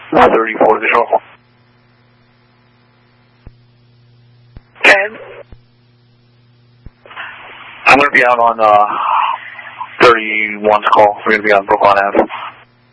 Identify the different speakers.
Speaker 1: 34 visual. 10. I'm going to be out on 31's call. We're going to be on Brooklyn Ave.